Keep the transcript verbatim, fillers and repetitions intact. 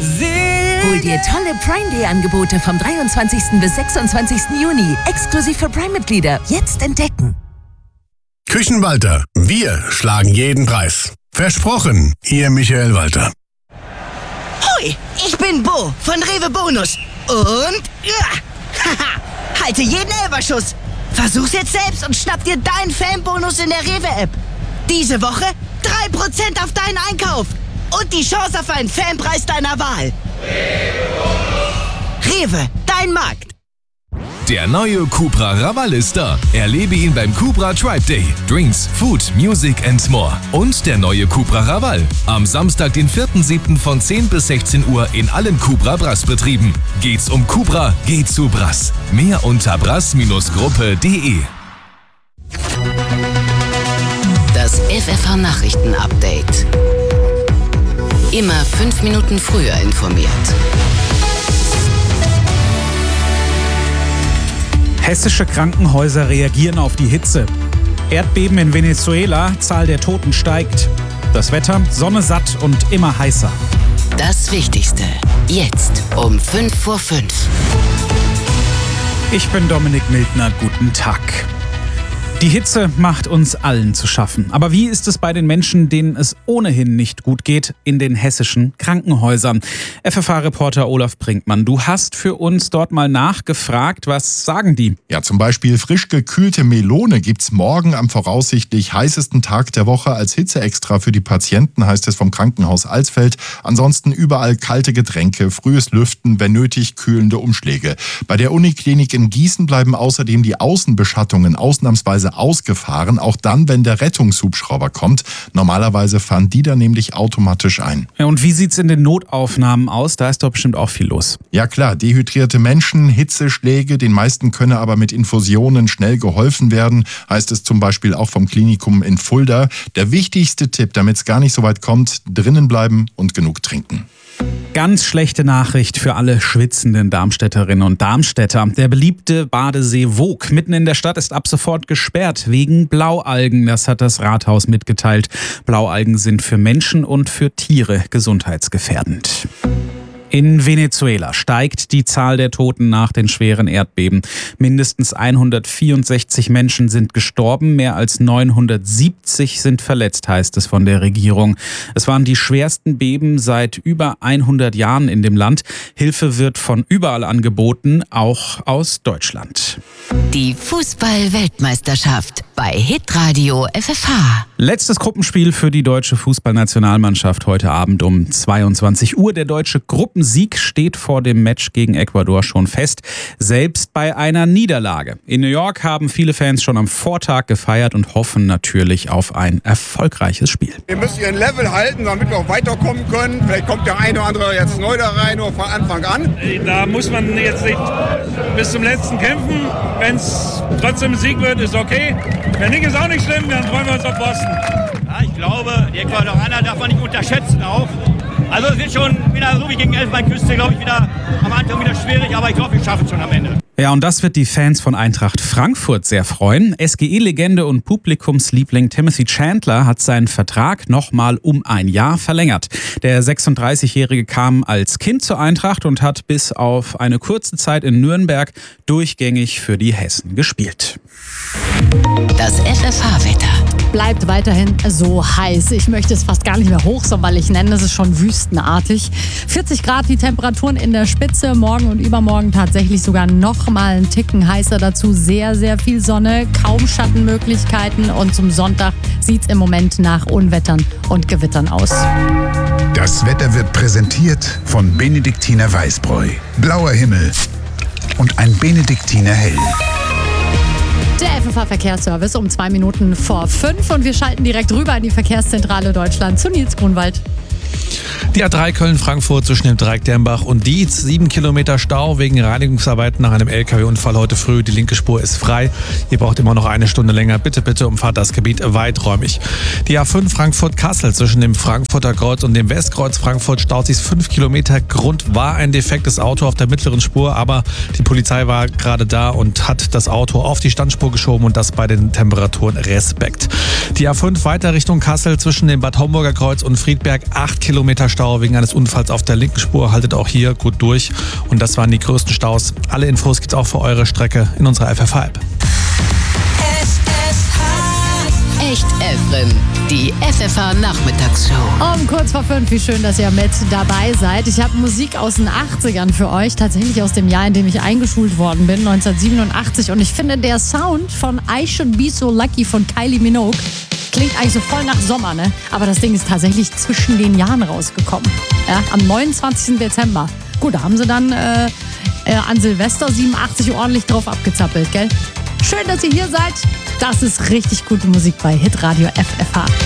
Hol dir tolle Prime Day Angebote vom dreiundzwanzigsten bis sechsundzwanzigsten Juni. Exklusiv für Prime-Mitglieder. Jetzt entdecken. Küchenwalter. Wir schlagen jeden Preis. Versprochen, Ihr Michael Walter. Hoi, ich bin Bo von Rewe Bonus. Und ja, haha, halte jeden Elberschuss. Versuch's jetzt selbst und schnapp dir deinen Fanbonus in der Rewe-App. Diese Woche drei Prozent auf deinen Einkauf. Und die Chance auf einen Fanpreis deiner Wahl. Rewe, dein Markt. Der neue Cupra Raval ist da. Erlebe ihn beim Cupra Tribe Day. Drinks, Food, Music and more. Und der neue Cupra Raval. Am Samstag, den vierten siebten von zehn bis sechzehn Uhr in allen Cupra Brass-Betrieben. Geht's um Cupra, geht's zu Brass. Mehr unter brass Gruppe punkt de. Das F F H-Nachrichten-Update. Immer fünf Minuten früher informiert. Hessische Krankenhäuser reagieren auf die Hitze. Erdbeben in Venezuela, Zahl der Toten steigt. Das Wetter, Sonne satt und immer heißer. Das Wichtigste, jetzt um fünf vor fünf. Ich bin Dominik Mildner, guten Tag. Die Hitze macht uns allen zu schaffen. Aber wie ist es bei den Menschen, denen es ohnehin nicht gut geht, in den hessischen Krankenhäusern? F F H-Reporter Olaf Brinkmann, du hast für uns dort mal nachgefragt. Was sagen die? Ja, zum Beispiel frisch gekühlte Melone gibt's morgen am voraussichtlich heißesten Tag der Woche als Hitzeextra für die Patienten, heißt es vom Krankenhaus Alsfeld. Ansonsten überall kalte Getränke, frühes Lüften, wenn nötig kühlende Umschläge. Bei der Uniklinik in Gießen bleiben außerdem die Außenbeschattungen ausnahmsweise ausgefahren, auch dann, wenn der Rettungshubschrauber kommt. Normalerweise fahren die dann nämlich automatisch ein. Ja, und wie sieht's in den Notaufnahmen aus? Da ist doch bestimmt auch viel los. Ja klar, dehydrierte Menschen, Hitzeschläge, den meisten könne aber mit Infusionen schnell geholfen werden, heißt es zum Beispiel auch vom Klinikum in Fulda. Der wichtigste Tipp, damit es gar nicht so weit kommt, drinnen bleiben und genug trinken. Ganz schlechte Nachricht für alle schwitzenden Darmstädterinnen und Darmstädter. Der beliebte Badesee Voog mitten in der Stadt ist ab sofort gesperrt wegen Blaualgen. Das hat das Rathaus mitgeteilt. Blaualgen sind für Menschen und für Tiere gesundheitsgefährdend. In Venezuela steigt die Zahl der Toten nach den schweren Erdbeben. Mindestens hundertvierundsechzig Menschen sind gestorben, mehr als neunhundertsiebzig sind verletzt, heißt es von der Regierung. Es waren die schwersten Beben seit über hundert Jahren in dem Land. Hilfe wird von überall angeboten, auch aus Deutschland. Die Fußball-Weltmeisterschaft bei Hitradio F F H. Letztes Gruppenspiel für die deutsche Fußballnationalmannschaft heute Abend um zweiundzwanzig Uhr. Der deutsche Gruppensieg steht vor dem Match gegen Ecuador schon fest, selbst bei einer Niederlage. In New York haben viele Fans schon am Vortag gefeiert und hoffen natürlich auf ein erfolgreiches Spiel. Wir müssen ihren Level halten, damit wir auch weiterkommen können. Vielleicht kommt der eine oder andere jetzt neu da rein oder von Anfang an. Da muss man jetzt nicht bis zum letzten kämpfen. Wenn es trotzdem ein Sieg wird, ist okay. Wenn nicht, ist auch nicht schlimm, dann freuen wir uns auf Boston. Ja, ich glaube, die Ecuadorianer darf man nicht unterschätzen auch. Also es wird schon wieder so wie gegen Elfenbeinküste, glaube ich, wieder am Anfang wieder schwierig, aber ich glaube, wir schaffen es schon am Ende. Ja, und das wird die Fans von Eintracht Frankfurt sehr freuen. S G E-Legende und Publikumsliebling Timothy Chandler hat seinen Vertrag nochmal um ein Jahr verlängert. Der sechsunddreißigjährige kam als Kind zur Eintracht und hat bis auf eine kurze Zeit in Nürnberg durchgängig für die Hessen gespielt. Das F F H-Wetter. Bleibt weiterhin so heiß. Ich möchte es fast gar nicht mehr hochsommerlich nennen. Es ist schon wüstenartig. vierzig Grad die Temperaturen in der Spitze. Morgen und übermorgen tatsächlich sogar noch mal einen Ticken heißer dazu. Sehr, sehr viel Sonne, kaum Schattenmöglichkeiten. Und zum Sonntag sieht es im Moment nach Unwettern und Gewittern aus. Das Wetter wird präsentiert von Benediktiner Weißbräu. Blauer Himmel und ein Benediktiner Hell. Der F F H-Verkehrsservice um zwei Minuten vor fünf und wir schalten direkt rüber in die Verkehrszentrale Deutschland zu Nils Grunwald. Die A drei Köln-Frankfurt zwischen dem Dreieck Dernbach und Dietz. Sieben Kilometer Stau wegen Reinigungsarbeiten nach einem L K W-Unfall heute früh. Die linke Spur ist frei. Ihr braucht immer noch eine Stunde länger. Bitte, bitte umfahrt das Gebiet weiträumig. Die A fünf Frankfurt-Kassel zwischen dem Frankfurter Kreuz und dem Westkreuz Frankfurt staut sich fünf Kilometer. Grund war ein defektes Auto auf der mittleren Spur, aber die Polizei war gerade da und hat das Auto auf die Standspur geschoben und das bei den Temperaturen. Respekt. Die A fünf weiter Richtung Kassel zwischen dem Bad Homburger Kreuz und Friedberg. Acht Kilometer Kilometer Stau wegen eines Unfalls auf der linken Spur. Haltet auch hier gut durch. Und das waren die größten Staus. Alle Infos gibt's auch für eure Strecke in unserer F F H-App. Echt Evren, die F F H-Nachmittagsshow. Um kurz vor fünf, wie schön, dass ihr mit dabei seid. Ich habe Musik aus den achtzigern für euch, tatsächlich aus dem Jahr, in dem ich eingeschult worden bin, neunzehnhundertsiebenundachtzig. Und ich finde, der Sound von I Should Be So Lucky von Kylie Minogue klingt eigentlich so voll nach Sommer, ne? Aber das Ding ist tatsächlich zwischen den Jahren rausgekommen. Ja, am neunundzwanzigsten Dezember. Gut, da haben sie dann äh, äh, an Silvester siebenundachtzig ordentlich drauf abgezappelt, gell? Schön, dass ihr hier seid. Das ist richtig gute Musik bei Hitradio F F H.